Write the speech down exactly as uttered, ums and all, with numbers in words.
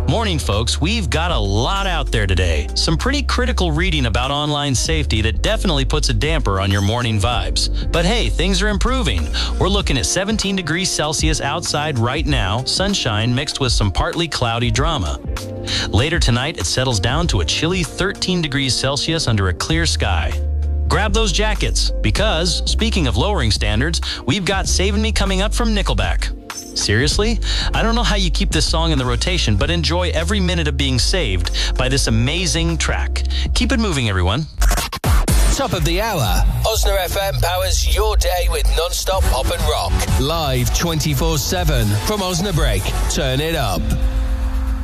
Morning, folks. We've got a lot out there today. Some pretty critical reading about online safety that definitely puts a damper on your morning vibes. But hey, things are improving. We're looking at seventeen degrees Celsius outside right now, sunshine mixed with some partly cloudy drama. Later tonight, it settles down to a chilly thirteen degrees Celsius under a clear sky. Grab those jackets, because, speaking of lowering standards, we've got Savin' Me coming up from Nickelback. Seriously? I don't know how you keep this song in the rotation, but enjoy every minute of being saved by this amazing track. Keep it moving, everyone. Top of the hour. Osna F M powers your day with non-stop pop and rock. Live twenty-four seven from Osna Break. Turn it up.